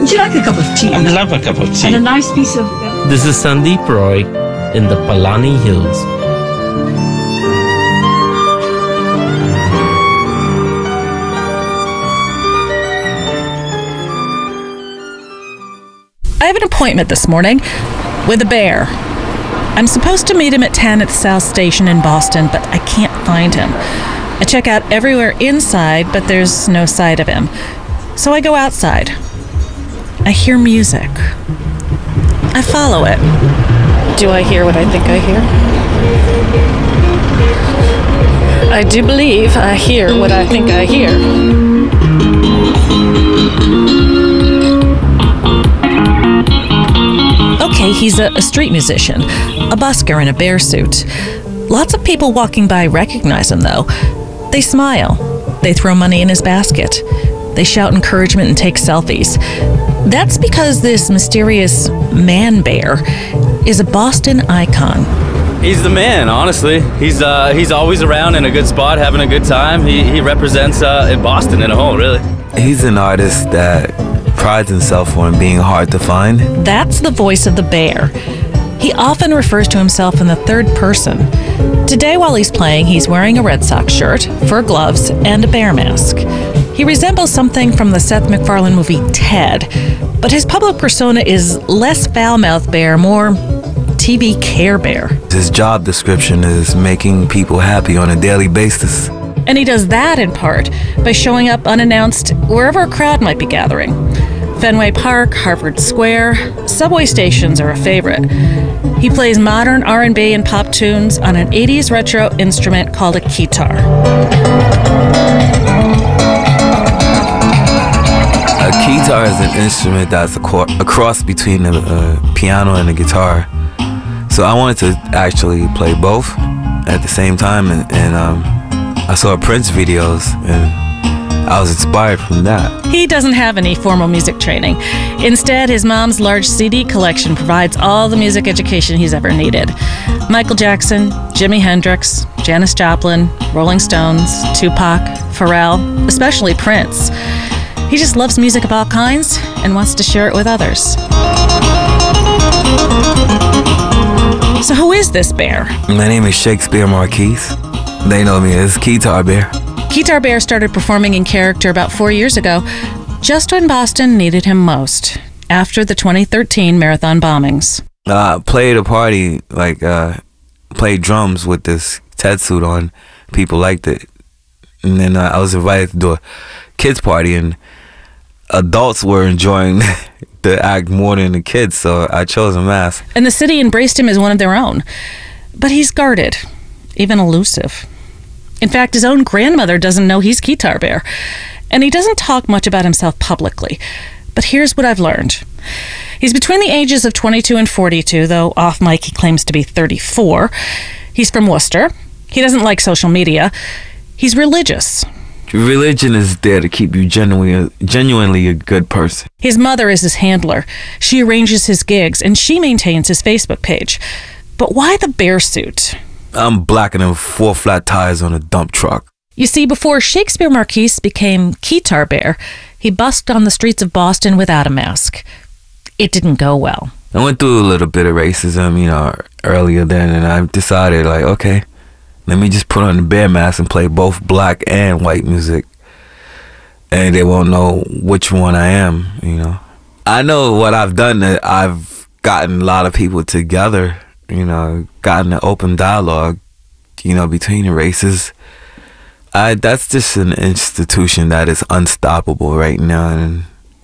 Would you like a cup of tea? I'd love a cup of tea. And a nice piece of... This is Sandeep Roy in the Palani Hills. I have an appointment this morning with a bear. I'm supposed to meet him at 10 at the South Station in Boston, but I can't find him. I check out everywhere inside, but there's no sight of him. So I go outside. I hear music. I follow it. Do I hear what I think I hear? I do believe I hear what I think I hear. Okay, he's a street musician, a busker in a bear suit. Lots of people walking by recognize him, though. They smile. They throw money in his basket. They shout encouragement and take selfies. That's because this mysterious man bear is a Boston icon. He's the man, honestly. He's always around in a good spot, having a good time. He represents in Boston in a whole, really. He's an artist that prides himself on being hard to find. That's the voice of the bear. He often refers to himself in the third person. Today, while he's playing, he's wearing a Red Sox shirt, fur gloves, and a bear mask. He resembles something from the Seth MacFarlane movie Ted, but his public persona is less foul-mouthed bear, more TV Care Bear. His job description is making people happy on a daily basis. And he does that in part by showing up unannounced wherever a crowd might be gathering. Fenway Park, Harvard Square, subway stations are a favorite. He plays modern R&B and pop tunes on an 80s retro instrument called a keytar. A keytar is an instrument that's a cross between a piano and a guitar. So I wanted to actually play both at the same time, and I saw Prince videos, and I was inspired from that. He doesn't have any formal music training. Instead, his mom's large CD collection provides all the music education he's ever needed. Michael Jackson, Jimi Hendrix, Janis Joplin, Rolling Stones, Tupac, Pharrell, especially Prince. He just loves music of all kinds and wants to share it with others. So who is this bear? My name is Shakespeare Marquise. They know me as Keytar Bear. Keytar Bear started performing in character about 4 years ago, just when Boston needed him most, after the 2013 marathon bombings. Played a party, played drums with this Ted suit on. People liked it. And then I was invited to do a kids party, and adults were enjoying the act more than the kids, so I chose a mask. And the city embraced him as one of their own. But he's guarded, even elusive. In fact, his own grandmother doesn't know he's Keytar Bear. And he doesn't talk much about himself publicly. But here's what I've learned. He's between the ages of 22 and 42, though off mic he claims to be 34. He's from Worcester. He doesn't like social media. He's religious. Religion is there to keep you genuinely a good person. His mother is his handler. She arranges his gigs, and she maintains his Facebook page. But why the bear suit? I'm blacking than 4 flat tires on a dump truck. You see, before Shakespeare Marquise became Keytar Bear, he busked on the streets of Boston without a mask. It didn't go well. I went through a little bit of racism, earlier then, and I decided, okay, let me just put on the bear mask and play both black and white music. And they won't know which one I am, I know what I've done, that I've gotten a lot of people together, gotten an open dialogue, between the races. That's just an institution that is unstoppable right now. And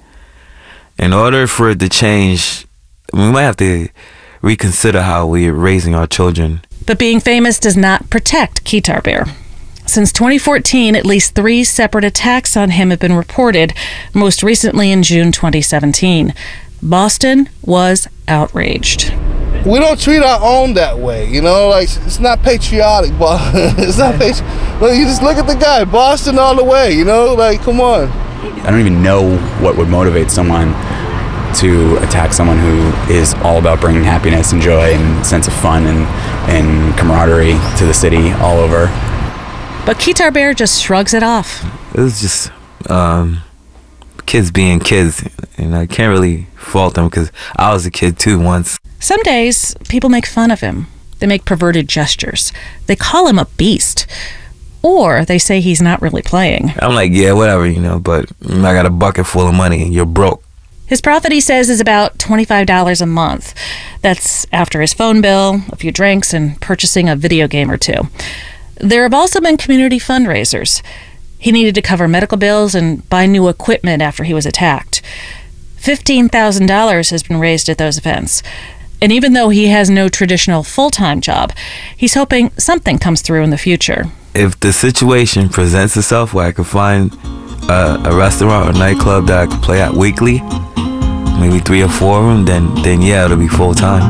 in order for it to change, we might have to reconsider how we're raising our children. But being famous does not protect Keytar Bear. Since 2014, at least 3 separate attacks on him have been reported, most recently in June 2017. Boston was outraged. We don't treat our own that way, it's not patriotic, but it's not patriotic. Well, you just look at the guy, Boston all the way, come on. I don't even know what would motivate someone to attack someone who is all about bringing happiness and joy and sense of fun and camaraderie to the city all over. But Keytar Bear just shrugs it off. It was just kids being kids, And I can't really fault him because I was a kid too once. Some days, people make fun of him. They make perverted gestures. They call him a beast. Or they say he's not really playing. I'm like, yeah, whatever, but I got a bucket full of money and you're broke. His profit, he says, is about $25 a month. That's after his phone bill, a few drinks, and purchasing a video game or two. There have also been community fundraisers. He needed to cover medical bills and buy new equipment after he was attacked. $15,000 has been raised at those events. And even though he has no traditional full-time job, he's hoping something comes through in the future. If the situation presents itself where I could find a restaurant or nightclub that I could play at weekly, maybe 3 or 4 of them, then yeah, it'll be full-time.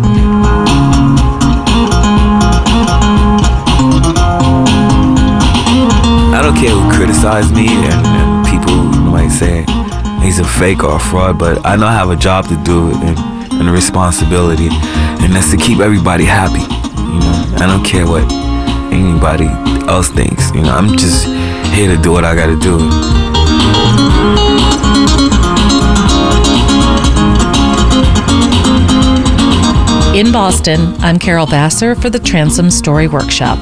I don't care who criticize me and people might say he's a fake or a fraud, but I know I have a job to do and a responsibility, and that's to keep everybody happy. I don't care what anybody else thinks. I'm just here to do what I gotta do. In Boston, I'm Carol Vassar for the Transom Story Workshop.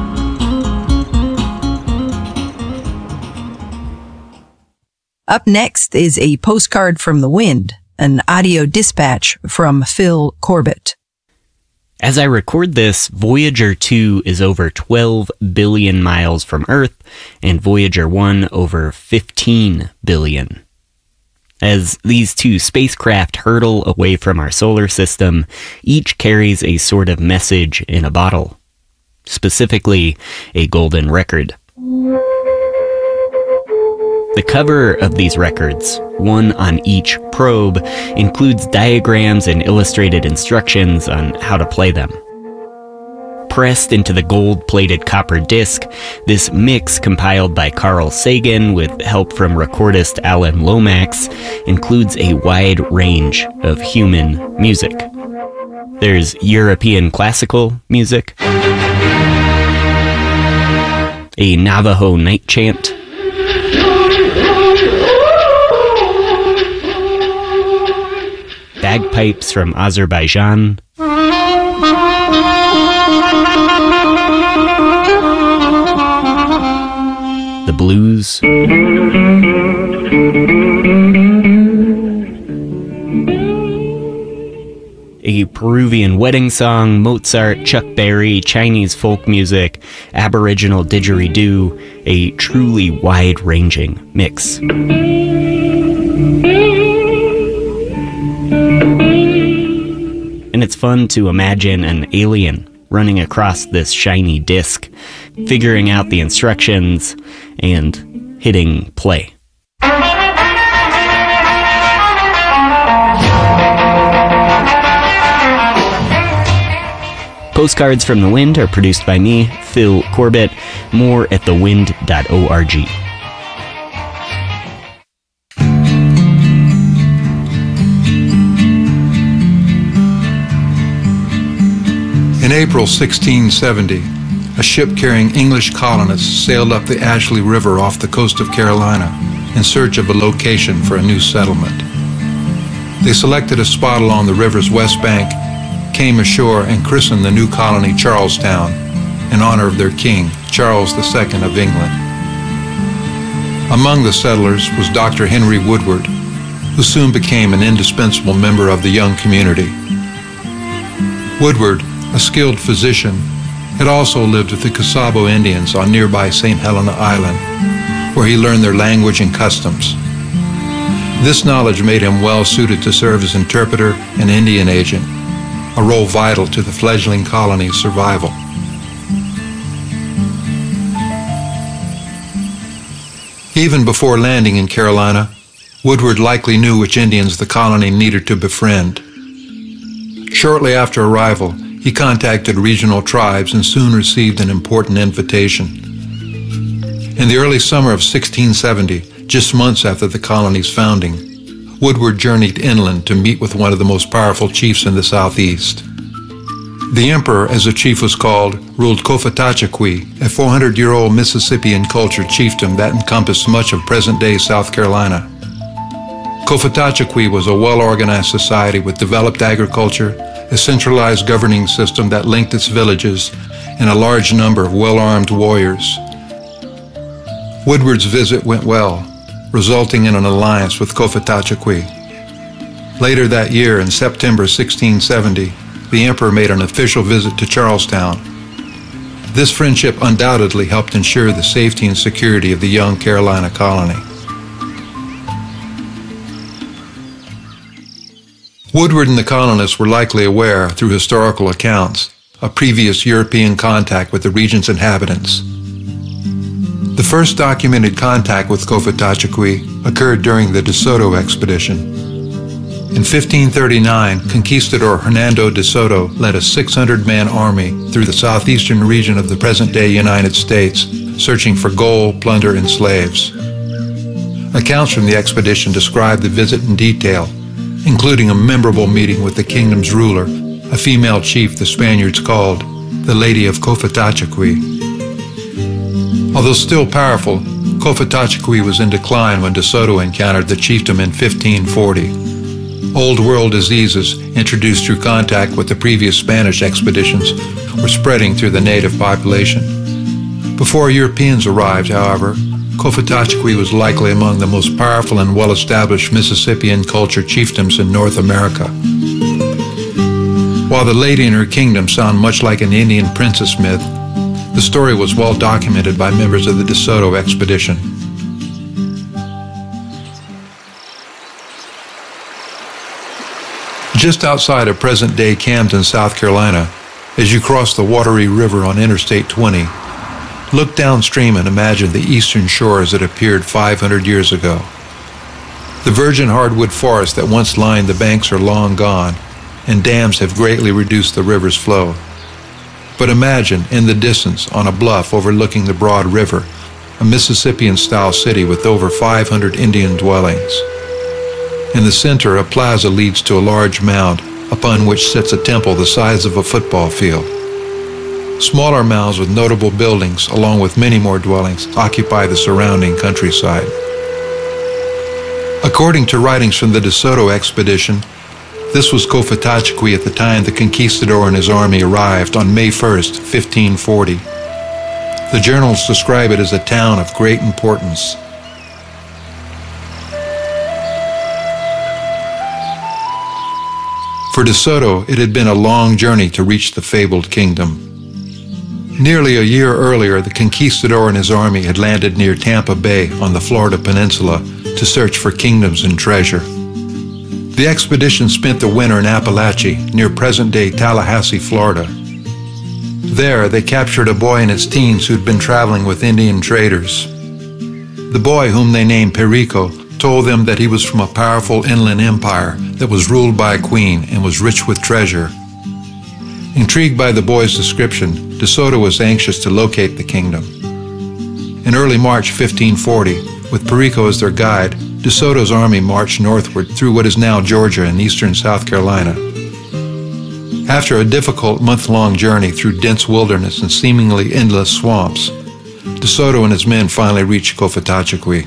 Up next is a postcard from the wind, an audio dispatch from Phil Corbett. As I record this, Voyager 2 is over 12 billion miles from Earth, and Voyager 1 over 15 billion. As these two spacecraft hurtle away from our solar system, each carries a sort of message in a bottle. Specifically, a golden record. The cover of these records, one on each probe, includes diagrams and illustrated instructions on how to play them. Pressed into the gold-plated copper disc, this mix compiled by Carl Sagan with help from recordist Alan Lomax includes a wide range of human music. There's European classical music, a Navajo night chant, bagpipes from Azerbaijan, the blues, a Peruvian wedding song, Mozart, Chuck Berry, Chinese folk music, Aboriginal didgeridoo, a truly wide-ranging mix. And it's fun to imagine an alien running across this shiny disc, figuring out the instructions, and hitting play. Postcards from the Wind are produced by me, Phil Corbett. More at thewind.org. In April 1670, a ship carrying English colonists sailed up the Ashley River off the coast of Carolina in search of a location for a new settlement. They selected a spot along the river's west bank, came ashore, and christened the new colony Charlestown in honor of their king, Charles II of England. Among the settlers was Dr. Henry Woodward, who soon became an indispensable member of the young community. Woodward, a skilled physician, had also lived with the Casabo Indians on nearby St. Helena Island, where he learned their language and customs. This knowledge made him well suited to serve as interpreter and Indian agent, a role vital to the fledgling colony's survival. Even before landing in Carolina, Woodward likely knew which Indians the colony needed to befriend. Shortly after arrival, he contacted regional tribes and soon received an important invitation. In the early summer of 1670, just months after the colony's founding, Woodward journeyed inland to meet with one of the most powerful chiefs in the southeast. The Emperor, as the chief was called, ruled Cofetachequi, a 400-year-old Mississippian culture chiefdom that encompassed much of present-day South Carolina. Cofetachequi was a well-organized society with developed agriculture, a centralized governing system that linked its villages, and a large number of well-armed warriors. Woodward's visit went well, resulting in an alliance with Cofetachequi. Later that year, in September 1670, the emperor made an official visit to Charlestown. This friendship undoubtedly helped ensure the safety and security of the young Carolina colony. Woodward and the colonists were likely aware, through historical accounts, of previous European contact with the region's inhabitants. The first documented contact with Cofetachequi occurred during the De Soto expedition. In 1539, Conquistador Hernando de Soto led a 600-man army through the southeastern region of the present-day United States, searching for gold, plunder, and slaves. Accounts from the expedition describe the visit in detail, including a memorable meeting with the kingdom's ruler, a female chief the Spaniards called the Lady of Cofetachequi. Although still powerful, Cofetachequi was in decline when De Soto encountered the chiefdom in 1540. Old World diseases, introduced through contact with the previous Spanish expeditions, were spreading through the native population. Before Europeans arrived, however, Cofetachequi was likely among the most powerful and well-established Mississippian culture chiefdoms in North America. While the lady and her kingdom sound much like an Indian princess myth, the story was well documented by members of the De Soto expedition. Just outside of present-day Camden, South Carolina, as you cross the Wateree River on Interstate 20, look downstream and imagine the eastern shores that appeared 500 years ago. The virgin hardwood forests that once lined the banks are long gone, and dams have greatly reduced the river's flow. But imagine, in the distance, on a bluff overlooking the broad river, a Mississippian-style city with over 500 Indian dwellings. In the center, a plaza leads to a large mound, upon which sits a temple the size of a football field. Smaller mounds with notable buildings, along with many more dwellings, occupy the surrounding countryside. According to writings from the De Soto expedition, this was Cofetachequi at the time the conquistador and his army arrived on May 1st, 1540. The journals describe it as a town of great importance. For De Soto, it had been a long journey to reach the fabled kingdom. Nearly a year earlier, the conquistador and his army had landed near Tampa Bay on the Florida Peninsula to search for kingdoms and treasure. The expedition spent the winter in Appalachia, near present-day Tallahassee, Florida. There, they captured a boy in his teens who'd been traveling with Indian traders. The boy, whom they named Perico, told them that he was from a powerful inland empire that was ruled by a queen and was rich with treasure. Intrigued by the boy's description, De Soto was anxious to locate the kingdom. In early March 1540, with Perico as their guide, De Soto's army marched northward through what is now Georgia and eastern South Carolina. After a difficult month-long journey through dense wilderness and seemingly endless swamps, De Soto and his men finally reached Cofetachequi.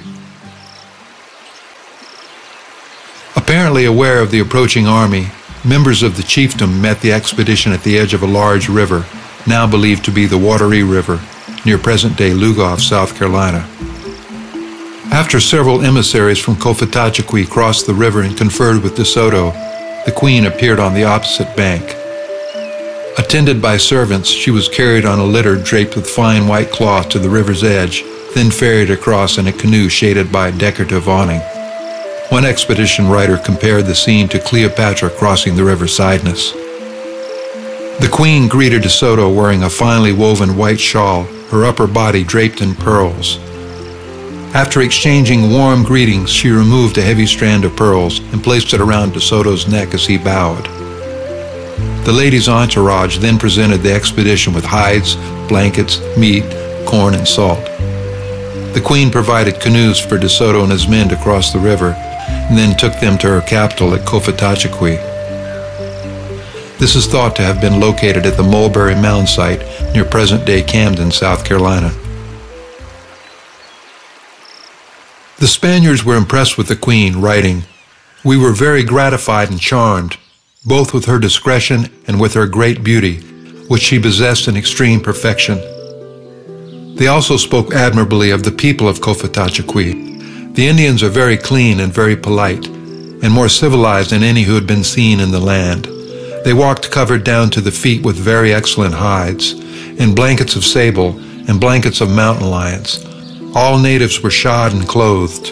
Apparently aware of the approaching army, members of the chiefdom met the expedition at the edge of a large river, now believed to be the Wateree River, near present-day Lugoff, South Carolina. After several emissaries from Cofetachequi crossed the river and conferred with De Soto, the queen appeared on the opposite bank. Attended by servants, she was carried on a litter draped with fine white cloth to the river's edge, then ferried across in a canoe shaded by a decorative awning. One expedition writer compared the scene to Cleopatra crossing the river Cydnus. The queen greeted De Soto wearing a finely woven white shawl, her upper body draped in pearls. After exchanging warm greetings, she removed a heavy strand of pearls and placed it around De Soto's neck as he bowed. The lady's entourage then presented the expedition with hides, blankets, meat, corn, and salt. The queen provided canoes for De Soto and his men to cross the river, and then took them to her capital at Cofetachequi. This is thought to have been located at the Mulberry Mound site near present-day Camden, South Carolina. The Spaniards were impressed with the queen, writing, We were very gratified and charmed, both with her discretion and with her great beauty, which she possessed in extreme perfection. They also spoke admirably of the people of Cofitachequi. The Indians are very clean and very polite, and more civilized than any who had been seen in the land. They walked covered down to the feet with very excellent hides, in blankets of sable and blankets of mountain lions. All natives were shod and clothed.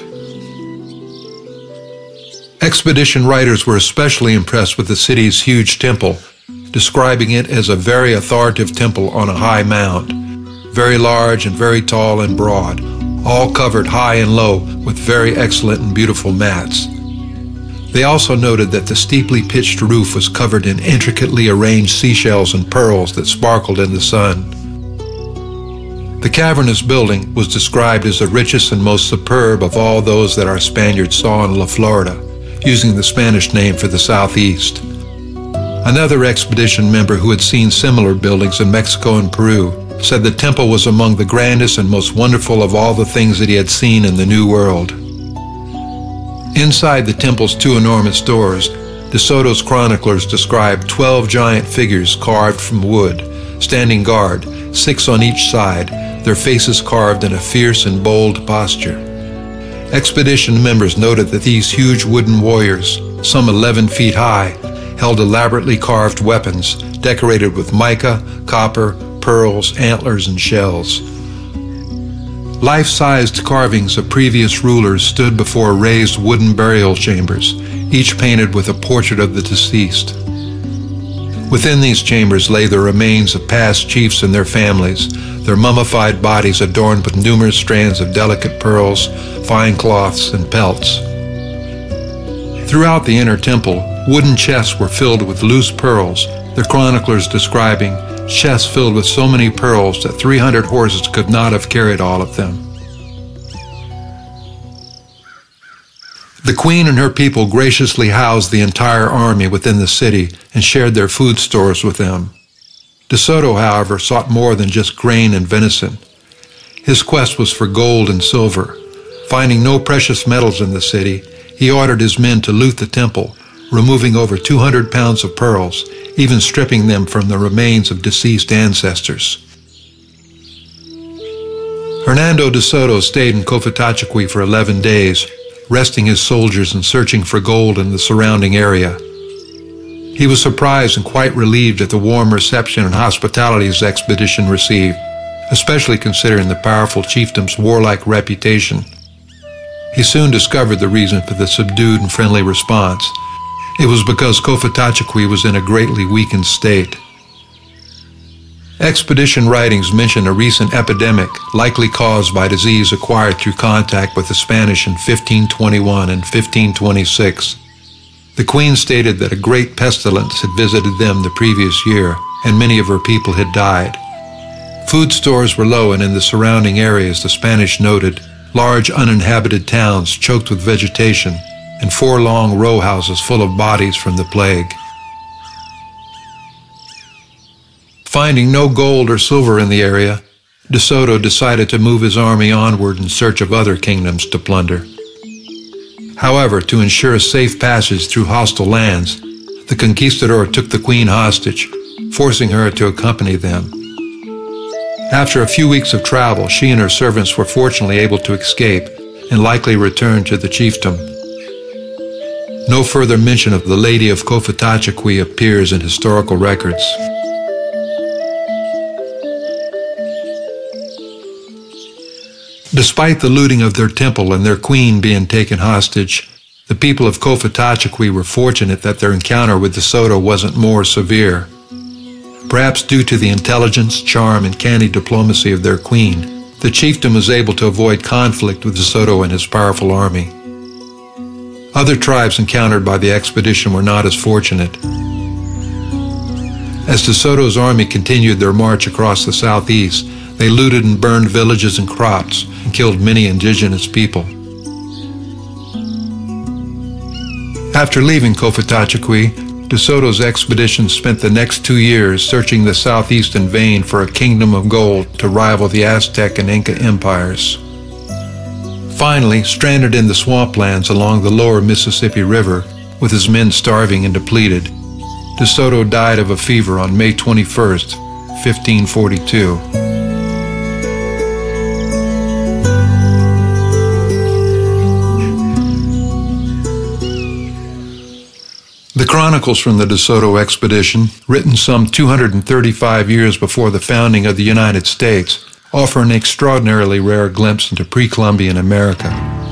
Expedition writers were especially impressed with the city's huge temple, describing it as a very authoritative temple on a high mound, very large and very tall and broad, all covered high and low with very excellent and beautiful mats. They also noted that the steeply pitched roof was covered in intricately arranged seashells and pearls that sparkled in the sun. The cavernous building was described as the richest and most superb of all those that our Spaniards saw in La Florida, using the Spanish name for the southeast. Another expedition member who had seen similar buildings in Mexico and Peru said the temple was among the grandest and most wonderful of all the things that he had seen in the New World. Inside the temple's two enormous doors, De Soto's chroniclers described 12 giant figures carved from wood, standing guard, 6 on each side, their faces carved in a fierce and bold posture. Expedition members noted that these huge wooden warriors, some 11 feet high, held elaborately carved weapons decorated with mica, copper, pearls, antlers, and shells. Life-sized carvings of previous rulers stood before raised wooden burial chambers, each painted with a portrait of the deceased. Within these chambers lay the remains of past chiefs and their families, their mummified bodies adorned with numerous strands of delicate pearls, fine cloths, and pelts. Throughout the inner temple, wooden chests were filled with loose pearls, the chroniclers describing chests filled with so many pearls that 300 horses could not have carried all of them. The queen and her people graciously housed the entire army within the city and shared their food stores with them. De Soto, however, sought more than just grain and venison. His quest was for gold and silver. Finding no precious metals in the city, he ordered his men to loot the temple, removing over 200 pounds of pearls, even stripping them from the remains of deceased ancestors. Hernando de Soto stayed in Cofitachequi for 11 days, resting his soldiers and searching for gold in the surrounding area. He was surprised and quite relieved at the warm reception and hospitality his expedition received, especially considering the powerful chiefdom's warlike reputation. He soon discovered the reason for the subdued and friendly response. It was because Cofitachequi was in a greatly weakened state. Expedition writings mention a recent epidemic likely caused by disease acquired through contact with the Spanish in 1521 and 1526. The queen stated that a great pestilence had visited them the previous year, and many of her people had died. Food stores were low, and in the surrounding areas, the Spanish noted large uninhabited towns choked with vegetation, and 4 long row houses full of bodies from the plague. Finding no gold or silver in the area, De Soto decided to move his army onward in search of other kingdoms to plunder. However, to ensure a safe passage through hostile lands, the conquistador took the queen hostage, forcing her to accompany them. After a few weeks of travel, she and her servants were fortunately able to escape and likely return to the chiefdom. No further mention of the Lady of Cofitachequi appears in historical records. Despite the looting of their temple and their queen being taken hostage, the people of Cofitachequi were fortunate that their encounter with De Soto wasn't more severe. Perhaps due to the intelligence, charm, and canny diplomacy of their queen, the chieftain was able to avoid conflict with De Soto and his powerful army. Other tribes encountered by the expedition were not as fortunate. As De Soto's army continued their march across the southeast, they looted and burned villages and crops and killed many indigenous people. After leaving Cofitachequi, De Soto's expedition spent the next 2 years searching the southeast in vain for a kingdom of gold to rival the Aztec and Inca empires. finally, stranded in the swamplands along the lower Mississippi River, with his men starving and depleted, DeSoto died of a fever on May 21st, 1542. The chronicles from the DeSoto expedition, written some 235 years before the founding of the United States, offer an extraordinarily rare glimpse into pre-Columbian America.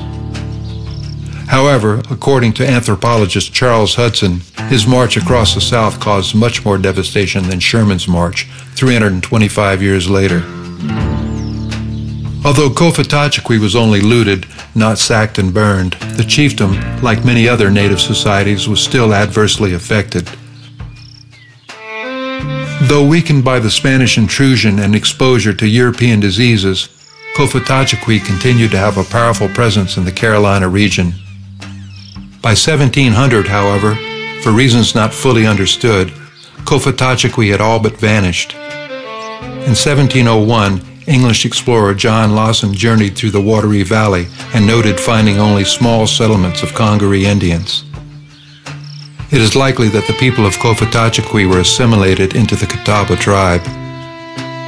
However, according to anthropologist Charles Hudson, his march across the South caused much more devastation than Sherman's march 325 years later. Although Cofitachequi was only looted, not sacked and burned, the chiefdom, like many other native societies, was still adversely affected. Though weakened by the Spanish intrusion and exposure to European diseases, Cofitachequi continued to have a powerful presence in the Carolina region. By 1700, however, for reasons not fully understood, Cofitachequi had all but vanished. In 1701, English explorer John Lawson journeyed through the Wateree Valley and noted finding only small settlements of Congaree Indians. It is likely that the people of Cofitachequi were assimilated into the Catawba tribe.